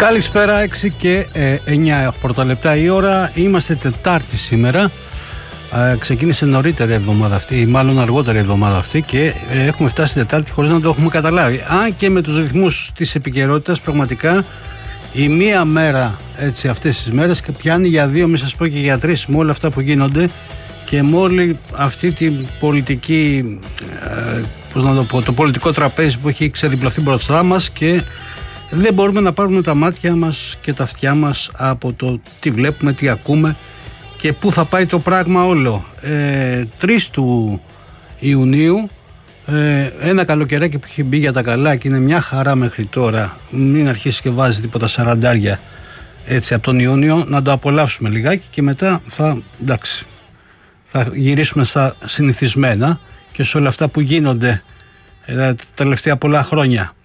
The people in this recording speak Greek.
Καλησπέρα, 6 και 9 πρώτα λεπτά η ώρα. Είμαστε Τετάρτη σήμερα. Ξεκίνησε νωρίτερη εβδομάδα αυτή, μάλλον αργότερη εβδομάδα αυτή, και έχουμε φτάσει Τετάρτη χωρίς να το έχουμε καταλάβει. Αν και με τους ρυθμούς της επικαιρότητας, πραγματικά η μία μέρα έτσι, αυτές τις μέρες πιάνει για δύο, μην σας πω και για τρεις, με όλα αυτά που γίνονται και με όλη αυτή την πολιτική, πώς να το πω, το πολιτικό τραπέζι που έχει ξεδιπλωθεί μπροστά μας και δεν μπορούμε να πάρουμε τα μάτια μας και τα αυτιά μας από το τι βλέπουμε, τι ακούμε και πού θα πάει το πράγμα όλο. 3 του Ιουνίου, ένα καλοκαιράκι που έχει μπει για τα καλά και είναι μια χαρά μέχρι τώρα, μην αρχίσει και βάζει τίποτα σαραντάρια έτσι από τον Ιούνιο, να το απολαύσουμε λιγάκι και μετά θα γυρίσουμε στα συνηθισμένα και σε όλα αυτά που γίνονται τα τελευταία πολλά χρόνια.